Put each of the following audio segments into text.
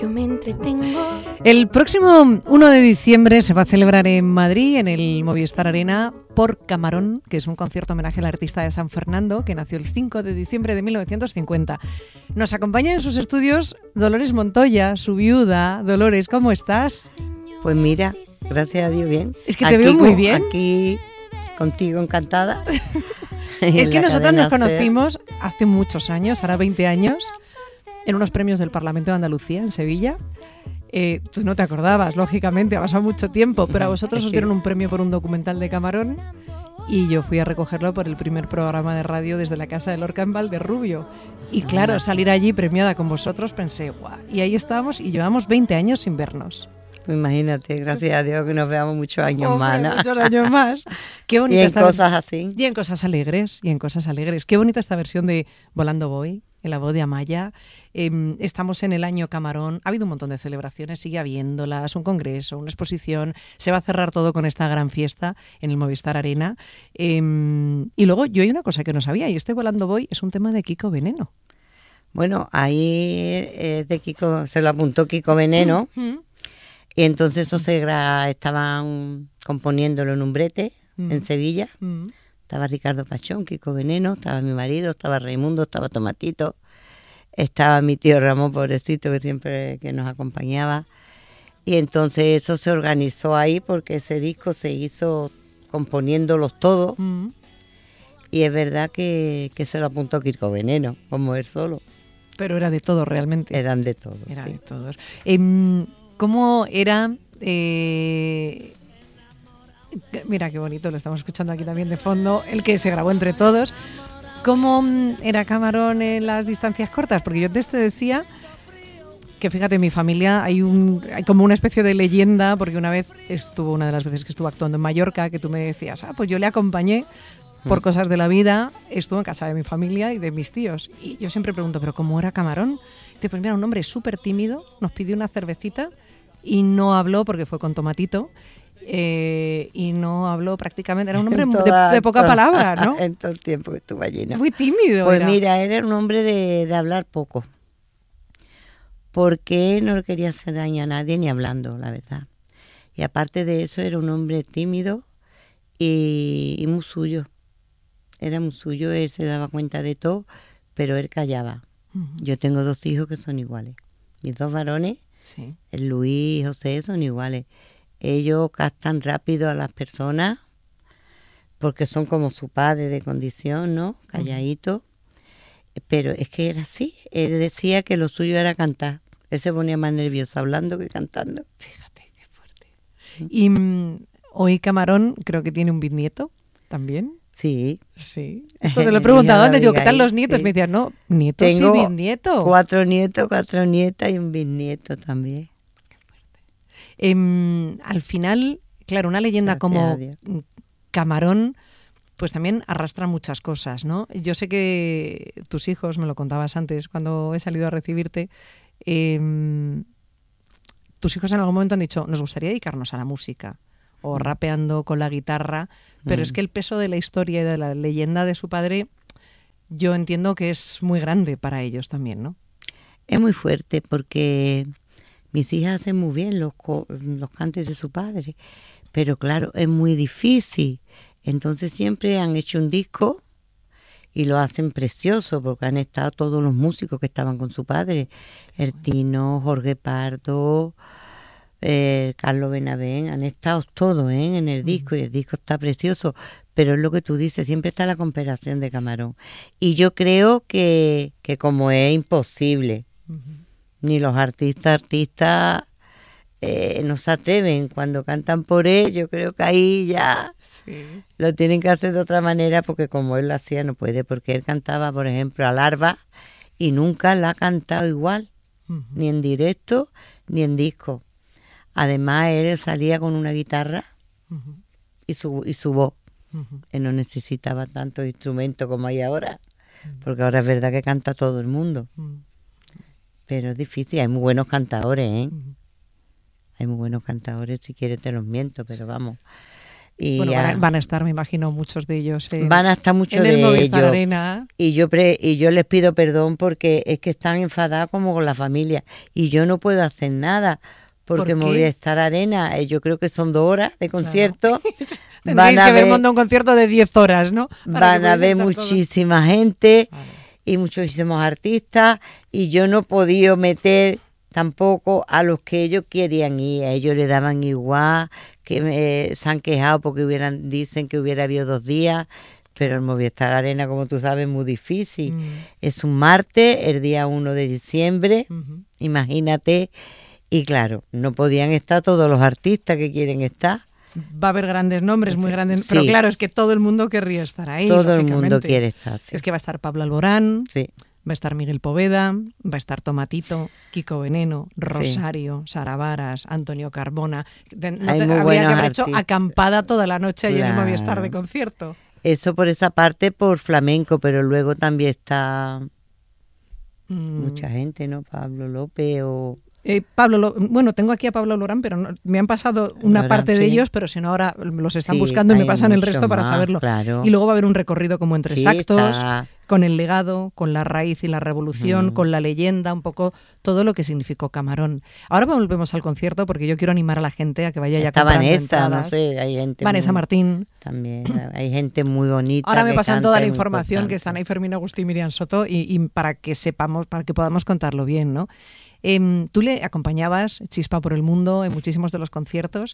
Yo me entretengo. El próximo 1 de diciembre se va a celebrar en Madrid, en el Movistar Arena, Por Camarón, que es un concierto homenaje al artista de San Fernando, que nació el 5 de diciembre de 1950. Nos acompaña en sus estudios Dolores Montoya, su viuda. Dolores, ¿cómo estás? Pues mira, gracias a Dios, bien. Es que te veo muy bien. Aquí contigo, encantada. Es que nosotros nos conocimos hace muchos años, ahora 20 años, en unos premios del Parlamento de Andalucía, en Sevilla. Tú no te acordabas, lógicamente, ha pasado mucho tiempo, pero a vosotros os dieron un premio por un documental de Camarón y yo fui a recogerlo por el primer programa de radio desde la casa de Lorca en Valderrubio. Y claro, salir allí premiada con vosotros, pensé, guau, y ahí estábamos y llevamos 20 años sin vernos. Pues imagínate, gracias a Dios que nos veamos muchos años más, ¿no? Muchos años más. Qué bonita y en cosas así. Y en cosas alegres, Qué bonita esta versión de Volando Voy, en la voz de Amaya. Estamos en el año Camarón. Ha habido un montón de celebraciones, sigue habiéndolas, un congreso, una exposición. Se va a cerrar todo con esta gran fiesta en el Movistar Arena. Y luego yo hay una cosa que no sabía, y este Volando Voy es un tema de Kiko Veneno. Bueno, ahí de Kiko, se lo apuntó Kiko Veneno. Y entonces eso estaban componiéndolo en un brete en Sevilla. Estaba Ricardo Pachón, Kiko Veneno, estaba mi marido, estaba Raimundo, estaba Tomatito, estaba mi tío Ramón, pobrecito, que siempre que nos acompañaba. Y entonces eso se organizó ahí porque ese disco se hizo componiéndolos todos. Y es verdad que se lo apuntó Kiko Veneno, como él solo. Pero era de todo realmente. Eran de todos. Era sí. de todos. ¿Cómo era? Mira qué bonito, lo estamos escuchando aquí también de fondo, el que se grabó entre todos. ¿Cómo era Camarón en las distancias cortas? Porque yo antes te decía que, fíjate, en mi familia hay como una especie de leyenda, porque una de las veces que estuvo actuando en Mallorca, que tú me decías, pues yo le acompañé por cosas de la vida, estuvo en casa de mi familia y de mis tíos. Y yo siempre pregunto, ¿pero cómo era Camarón? Pues mira, un hombre súper tímido, nos pidió una cervecita y no habló porque fue con Tomatito. Y no habló prácticamente, era un hombre de poca palabra, ¿no? En todo el tiempo que estuvo allí, ¿no? Muy tímido. Pues mira, era un hombre de hablar poco, porque no le quería hacer daño a nadie ni hablando, la verdad. Y aparte de eso era un hombre tímido y muy suyo. Era muy suyo, él se daba cuenta de todo, pero él callaba. Yo tengo 2 hijos que son iguales. Mis 2 varones, sí. El Luis y José, son iguales. Ellos captan rápido a las personas porque son como su padre de condición, ¿no? Calladito. Pero es que era así. Él decía que lo suyo era cantar. Él se ponía más nervioso hablando que cantando. Fíjate, qué fuerte. Y hoy Camarón creo que tiene un bisnieto también. Sí. Sí. Esto te lo he preguntado antes. Digo, ¿qué tal los nietos? Sí. Me decían, no, nietos y bisnietos. 4 nietos, 4 nietas y un bisnieto también. Al final, claro, una leyenda como Camarón, pues también arrastra muchas cosas, ¿no? Yo sé que tus hijos, me lo contabas antes, cuando he salido a recibirte, tus hijos en algún momento han dicho, nos gustaría dedicarnos a la música, o rapeando con la guitarra, pero es que el peso de la historia y de la leyenda de su padre, yo entiendo que es muy grande para ellos también, ¿no? Es muy fuerte porque mis hijas hacen muy bien los cantes de su padre, pero claro, es muy difícil. Entonces siempre han hecho un disco y lo hacen precioso porque han estado todos los músicos que estaban con su padre. El Tino, Jorge Pardo, Carlos Benavén, han estado todos en el disco y el disco está precioso. Pero es lo que tú dices, siempre está la comparación de Camarón. Y yo creo que como es imposible, ni los artistas no se atreven cuando cantan por él, yo creo que ahí ya lo tienen que hacer de otra manera porque como él lo hacía no puede, porque él cantaba, por ejemplo, a Larva y nunca la ha cantado igual, ni en directo ni en disco. Además él salía con una guitarra y su voz. Él no necesitaba tantos instrumentos como hay ahora, porque ahora es verdad que canta todo el mundo. Pero es difícil, hay muy buenos cantadores, Hay muy buenos cantadores, si quieres te los miento, pero vamos. Y bueno, van a estar, me imagino, muchos de ellos van a estar muchos en el de Movistar ellos. Arena. Y yo les pido perdón porque es que están enfadados como con la familia. Y yo no puedo hacer nada porque Movistar Arena, yo creo que son 2 horas de concierto. Claro. Tendréis que haber montado un concierto de 10 horas, ¿no? Van a ver muchísima gente y muchísimos artistas. Y yo no he podido meter tampoco a los que ellos querían ir. A ellos le daban igual, que se han quejado porque dicen que hubiera habido 2 días, pero el Movistar Arena, como tú sabes, es muy difícil. Es un martes, el día 1 de diciembre, imagínate, y claro, no podían estar todos los artistas que quieren estar. Va a haber grandes nombres, muy grandes, pero claro, es que todo el mundo querría estar ahí. Todo el mundo quiere estar, sí. Es que va a estar Pablo Alborán, sí. Va a estar Miguel Poveda, va a estar Tomatito, Kiko Veneno, Rosario, Sara Varas, Antonio Carbona. Habría que haber hecho acampada toda la noche allí en el Movistar de concierto. Eso por esa parte, por flamenco, pero luego también está mucha gente, ¿no? Pablo López o... bueno, tengo aquí a Pablo Alborán, pero me han pasado una parte de ellos, pero si no ahora los están buscando y me pasan el resto para saberlo. Claro. Y luego va a haber un recorrido como en 3 actos, con el legado, con la raíz y la revolución, con la leyenda, un poco todo lo que significó Camarón. Ahora volvemos al concierto porque yo quiero animar a la gente a que vaya ya comprando Vanessa, entradas. No sé, hay gente Vanessa Martín. También, hay gente muy bonita. Ahora me pasan toda la información que están ahí Fermín Agustí y Miriam Soto y para que sepamos, para que podamos contarlo bien, ¿no? Tú le acompañabas Chispa por el Mundo en muchísimos de los conciertos.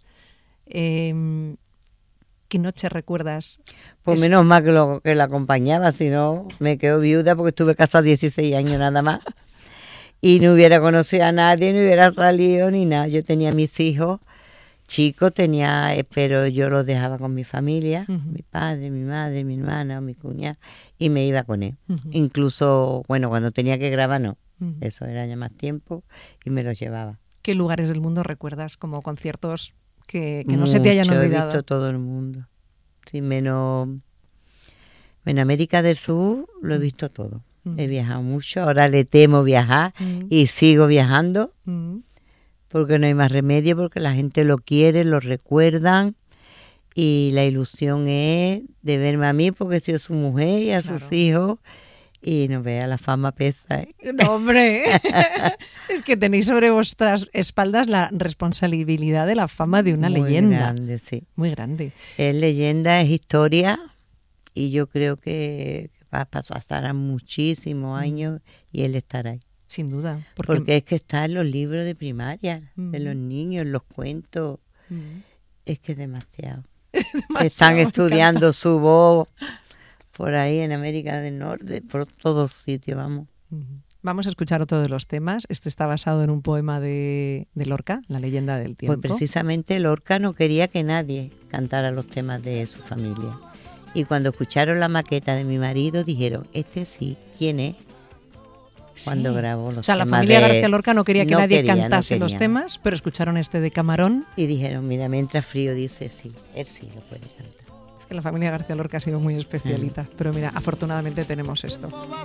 ¿Qué noche recuerdas? Pues menos mal que la acompañaba, si no me quedo viuda porque estuve casada 16 años nada más. Y no hubiera conocido a nadie, no hubiera salido ni nada. Yo tenía mis hijos chicos, pero yo los dejaba con mi familia, mi padre, mi madre, mi hermana, mi cuñada, y me iba con él. Incluso, bueno, cuando tenía que grabar, no. Eso era ya más tiempo y me los llevaba. ¿Qué lugares del mundo recuerdas como conciertos que no se te hayan olvidado? He visto todo el mundo. Sí, menos en América del Sur lo he visto todo. He viajado mucho, ahora le temo viajar y sigo viajando porque no hay más remedio, porque la gente lo quiere, lo recuerdan y la ilusión es de verme a mí porque soy su mujer y a sus hijos. Y no vea, la fama pesa. No, hombre, es que tenéis sobre vuestras espaldas la responsabilidad de la fama de una leyenda. Muy grande, sí. Muy grande. Es leyenda, es historia y yo creo que va a pasar muchísimos años y él estará ahí. Sin duda. Porque es que está en los libros de primaria, de los niños, en los cuentos. Es que es demasiado. Están estudiando su voz. Por ahí en América del Norte, por todos sitios, vamos. Vamos a escuchar otro de los temas. Este está basado en un poema de Lorca, La leyenda del tiempo. Pues precisamente Lorca no quería que nadie cantara los temas de su familia. Y cuando escucharon la maqueta de mi marido, dijeron, este sí, ¿quién es? Cuando grabó los temas. O sea, la familia García Lorca no quería que nadie cantase los temas, pero escucharon este de Camarón. Y dijeron, mira, me entra frío, dice, sí, él sí lo puede cantar. Que la familia García Lorca ha sido muy especialita, pero mira, afortunadamente tenemos esto.